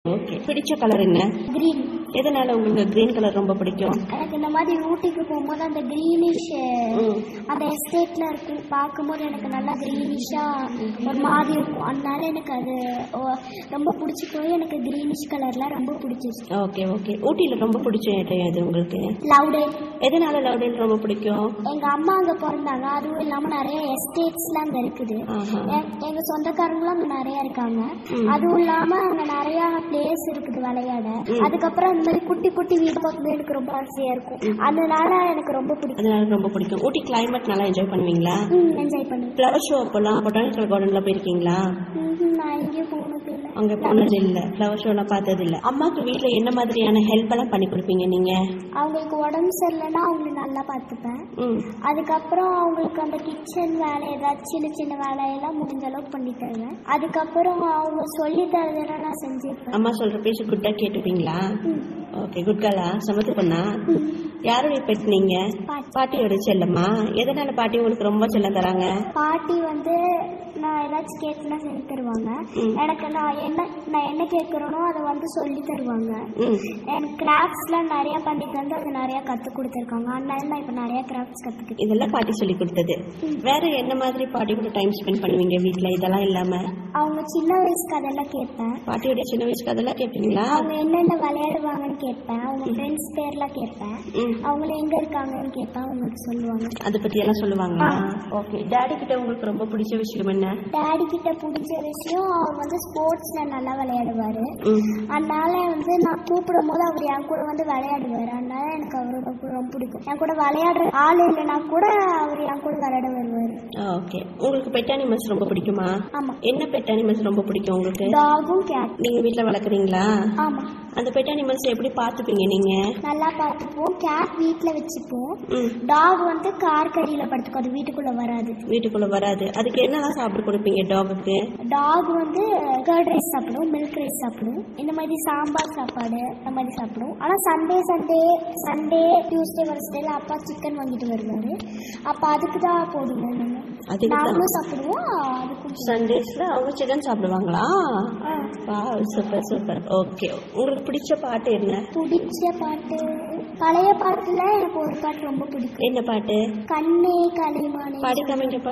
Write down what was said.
Okay. பிடிச்ச colour என்ன? Green. எதனால உங்களுக்கு கிரீன் கலர் ரொம்ப பிடிக்கும்? எனக்கு இந்த மாதிரி ஊட்டிக்கு போகும்போது அந்த கிரீனிஷ் அந்த எஸ்டேட்ல இருக்கு பார்க்கும்போது எனக்கு நல்லா கிரீனிஷா ஒரு மாதிரி இருக்கும். அதனால எனக்கு அது ரொம்ப பிடிச்சி போய் எனக்கு கிரீனிஷ் கலர்லாம் ரொம்ப பிடிச்சிருச்சு. Okay okay. ஊட்டியில ரொம்ப பிடிச்ச இடம் எது உங்களுக்கு? லவ்டேல். எதனால லவ்டேல் ரொம்ப பிடிக்கும்? எங்க அம்மா அங்க பிறந்தாங்க. அதுவும் இல்லாம நிறைய எஸ்டேட்ஸ்லாம் அங்க இருக்குது. எங்க சொந்தக்காரங்களும் அங்க நிறைய இருக்காங்க. அதுவும் இல்லாம அங்க நிறைய பிளேஸ் இருக்குது விளையாட. அதுக்கப்புறம் இந்த மாதிரி குட்டி குட்டி வீடு பார்க்கும்போது எனக்கு ரொம்ப ஆசையா இருக்கும். அதனால எனக்கு ரொம்ப பிடிக்கும். அதனால ரொம்ப பிடிக்கும். ஊட்டி கிளைமேட் நல்லா என்ஜாய் பண்ணுவீங்களா? என்ஜாய் பண்ணுவேன். ஃப்ளவர் ஷோ அப்பெல்லாம் பொட்டானிக்கல் கார்டன்ல போயிருக்கீங்களா? நான் எங்கேயும் போனது இல்லை. அங்க போனது இல்லை. ஃப்ளவர் ஷோ எல்லாம் பார்த்தது இல்லை. அம்மாக்கு வீட்டுல என்ன மாதிரியான ஹெல்ப் எல்லாம் பண்ணி கொடுப்பீங்க நீங்க? அவங்களுக்கு உடம்பு சரியில்லைன்னா அவங்களை நல்லா பார்த்துப்பேன். அதுக்கப்புறம் அவங்களுக்கு அந்த கிச்சன் வேலை ஏதாச்சும் சின்ன சின்ன வேலையெல்லாம் முடிஞ்ச அளவுக்கு பண்ணி தருவேன். அதுக்கப்புறம் அவங்க சொல்லி தரதெல்லாம் நான் செஞ்சிருப்பேன். அம்மா சொல்ற பேச்சு குட்டா கேட்டுப்பீங்களா? ஓகே. குட் கேர்ளா? சமத்து பண்ணா? யாருடைய பெட் நீங்க? பாட்டியோட செல்லம்மா. எதனால பாட்டி உங்களுக்கு ரொம்ப செல்லம் தராங்க? பாட்டி வந்து நான் ஏதாச்சும் கேட்குனா செஞ்சு தருவாங்க. எனக்கு நான் என்ன கேட்குறேனோ அதை வந்து சொல்லி தருவாங்க. எனக்கு கிராஃப்ட்ஸ்லாம் நிறைய பண்ணி தந்து அது நிறைய கற்றுக் கொடுத்துருக்காங்க. அதனால நான் இப்போ நிறைய கிராஃப்ட்ஸ் கற்றுக்கிட்டேன். இதெல்லாம் பாட்டி சொல்லி கொடுத்தது. வேற என்ன மாதிரி பாட்டி கூட டைம் ஸ்பெண்ட் பண்ணுவீங்க வீட்டில் இதெல்லாம் இல்லாம? அவங்க சின்ன வயசுக்கு அதெல்லாம் கேட்பேன். பாட்டியோட சின்ன வயசுக்கு அதெல்லாம் கேட்பீங்களா? அவங்க என்னென்ன விளையாடுவாங்கன்னு கேட்பேன். அவங்க ஃப்ரெண்ட்ஸ் பேர்லாம் கேட்பேன். அவங்கள எங்க இருக்காங்கன்னு கேட்பேன். அவங்களுக்கு சொல்லுவாங்க. அதை பத்தி எல்லாம் சொல்லுவாங்களா? ஓகே. டாடி கிட்ட உங்களுக்கு ரொம்ப பிடிச்ச விஷயம் என்ன? டாடி கிட்ட பிடிச்ச விஷயம் அவர் வந்து ஸ்போர்ட்ஸ்ல நல்லா விளையாடுவாரு. அதனால வந்து நான் கூப்பிடும் போது அவர் என் கூட வந்து விளையாடுவாரு. அதனால எனக்கு அவரை ரொம்ப பிடிக்கும். என் கூட விளையாடுற ஆள் இல்லைன்னா கூட அவர் என் கூட விளையாட வருவாரு. ஓகே. உங்களுக்கு பெட் அனிமல்ஸ் ரொம்ப பிடிக்குமா? ஆமா. என்ன பெட் அனிமல்ஸ் ரொம்ப பிடிக்கும் உங்களுக்கு? டாகும் கேட். நீங்க வீட்டுல வளர்க்குறீங்களா? ஆமா. அந்த பெட் அனிமல்ஸ் எப்படி பாத்துப்பீங்க நீங்க? நல்லா பார்த்துப்போம். கேட் வீட்டுல வச்சுப்போம். டாக் வந்து கார் கடியில படுத்துக்கும். அது வீட்டுக்குள்ள வராது. வீட்டுக்குள்ள வராது. அதுக்கு என்னெல்லாம் சாப்பிட கொடுப்பீங்க டாகுக்கு? டாக் வந்து கர்ட் ரைஸ் சாப்பிடும், மில்க் ரைஸ் சாப்பிடும், இந்த மாதிரி சாம்பார் சாப்பாடு இந்த மாதிரி சாப்பிடும். ஆனா சண்டே டியூஸ்டே வெட்னஸ்டேல அப்பா சிக்கன் வாங்கிட்டு வருவாரு. அப்ப அதுக்கு தான் போடுவோம். நாங்களும் சாப்பிடுவோம். அதுக்கும் சண்டேஸ்ல அவங்க சிக்கன் சாப்பிடுவாங்களா? Super super. ஓகே. உங்களுக்கு பிடிச்ச பாட்டு என்ன? பிடிச்ச பாட்டு பழைய பாட்டுல எனக்கு ஒரு பாட்டு ரொம்ப பிடிக்கும். என்ன பாட்டு? கண்ணே கலைமானே. பாடி காமிங்க.